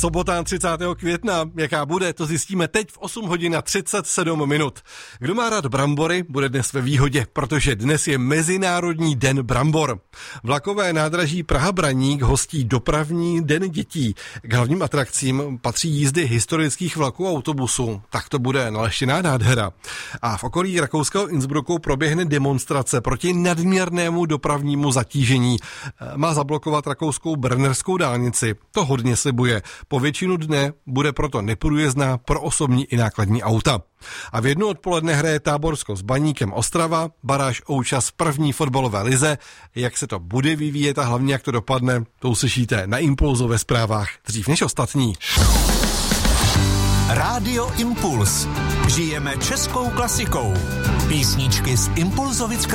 Sobota 30. května, jaká bude, to zjistíme teď v 8 hodin a 37 minut. Kdo má rád brambory, bude dnes ve výhodě, protože dnes je Mezinárodní den brambor. Vlakové nádraží Praha-Braník hostí dopravní den dětí. K hlavním atrakcím patří jízdy historických vlaků a autobusů. Tak to bude naleštěná nádhera. A v okolí rakouského Innsbrucku proběhne demonstrace proti nadměrnému dopravnímu zatížení. Má zablokovat rakouskou brnerskou dálnici. To hodně slibuje. Po většinu dne bude proto neprůjezdná pro osobní i nákladní auta. A v 1 odpoledne hraje Táborsko s Baníkem Ostrava, baráž o účast první fotbalové lize. Jak se to bude vyvíjet a hlavně jak to dopadne, to uslyšíte na Impulzu ve zprávách dřív než ostatní. Rádio Impuls. Žijeme českou klasikou. Písničky z Impulzovic